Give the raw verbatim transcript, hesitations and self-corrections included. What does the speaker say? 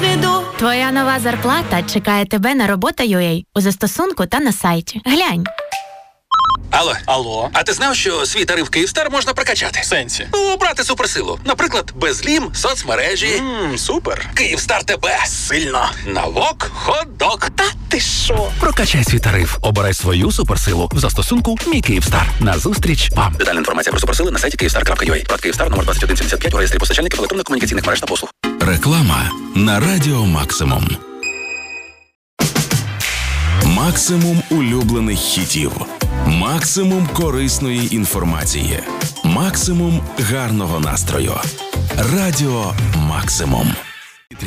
досвіду. Твоя нова зарплата чекає тебе на робота точка ю а у застосунку та на сайті. Глянь. Алло. Алло. А ти знав, що свій тариф Київстар можна прокачати? В сенсі? Ну, брати суперсилу. Наприклад, безлім, соцмережі. Ммм, супер. Київстар тебе. Сильно. Навок, хот-дог. Та ти що? Прокачай свій тариф. Обирай свою суперсилу в застосунку «Мій Київстар». Назустріч вам. Детальна інформація про суперсили на сайті київстар крапка ю а. Прод Київстар номер двадцять один сімдесят п'ять у реєстрі постачальників електронно-комунікаційних мереж та послуг. Реклама на Радіо Максимум. Максимум улюблених хітів. Максимум корисної інформації. Максимум гарного настрою. Радіо Максимум.